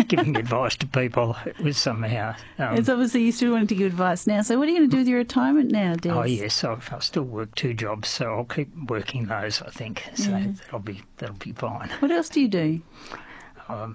giving advice to people. It was somehow... it's obviously you still wanting to give advice now. So what are you going to do with your retirement now, Des? Oh, yes, I still work 2 jobs, so I'll keep working those, I think. So that'll be fine. What else do you do? I'm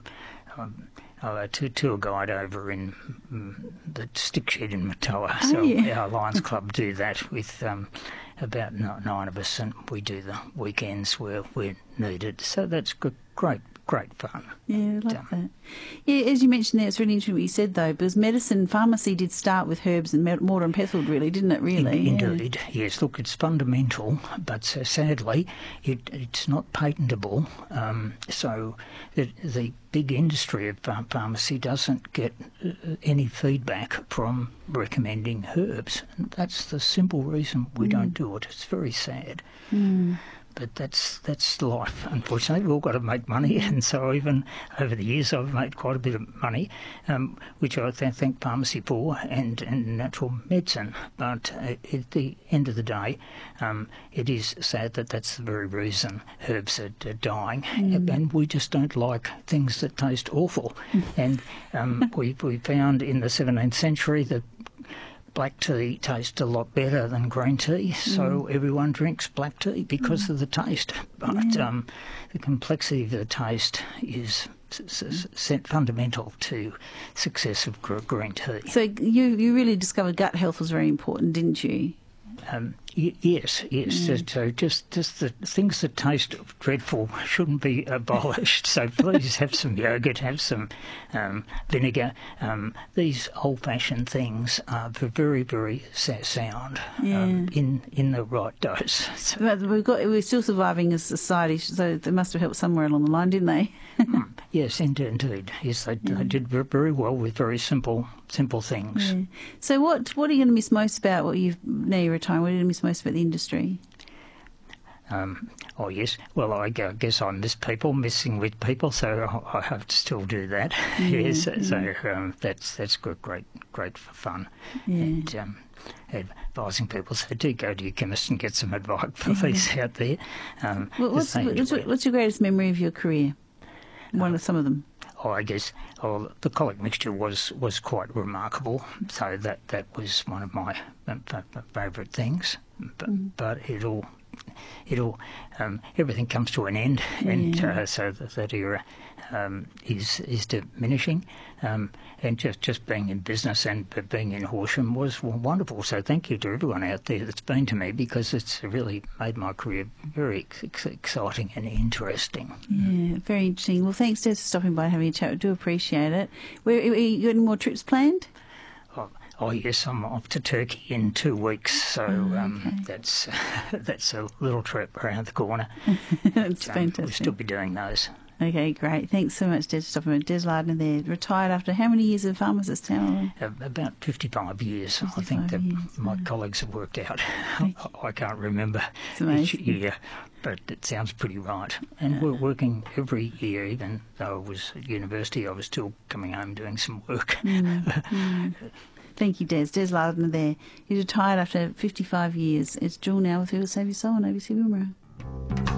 a tour guide over in the stick shed in Matoa. Our Lions Club do that with about 9 of us, and we do the weekends where we're needed. So that's good, great fun. Yeah, I like that. Yeah, as you mentioned there, it's really interesting what you said, though, because pharmacy did start with herbs and mortar and pestle, really, didn't it, really? Indeed, yes. Look, it's fundamental, but sadly, it's not patentable. So the big industry of pharmacy doesn't get any feedback from recommending herbs. And that's the simple reason we don't do it. It's very sad. But that's life, unfortunately. We've all got to make money, and so even over the years I've made quite a bit of money, which I thank pharmacy for, and natural medicine. But at the end of the day, it is sad that that's the very reason herbs are dying, and we just don't like things that taste awful. And we found in the 17th century that black tea tastes a lot better than green tea, so everyone drinks black tea because of the taste. But the complexity of the taste is fundamental to success of green tea. So you really discovered gut health was very important, didn't you? Yes. So just the things that taste dreadful shouldn't be abolished. So please have some yogurt, have some vinegar. These old-fashioned things are very, very sound in the right dose. So, but we're still surviving as a society, so they must have helped somewhere along the line, didn't they? Yes, indeed. Yes, they did very well with very simple things. Yeah. So what are you going to miss most about now you're retiring? What are you going to miss most about the industry? Oh yes, well I guess I miss people, messing with people, so I have to still do that. Yes, so that's great for fun. And advising people, so do go to your chemist and get some advice for these out there. What's your greatest memory of your career? Some of them. I guess the colic mixture was quite remarkable, so that was one of my favourite things. But everything comes to an end, and so that era is diminishing. And just being in business and being in Horsham was wonderful. So thank you to everyone out there that's been to me, because it's really made my career very exciting and interesting. Yeah, very interesting. Well, thanks, Des, for stopping by and having a chat. I do appreciate it. You got any more trips planned? Oh yes, I'm off to Turkey in 2 weeks, so that's a little trip around the corner. That's fantastic. We'll still be doing those. Okay, great. Thanks so much, Des, for stopping by. Des Lardner there, retired after how many years of pharmacist? About 55 years. 55 I think that my colleagues have worked out. Okay. I can't remember each year, but it sounds pretty right. And we're working every year, even though I was at university, I was still coming home doing some work. Thank you, Des. Des Lardner there. He's retired after 55 years. It's Jewel now with Who Will Save Your Soul on ABC Woomera.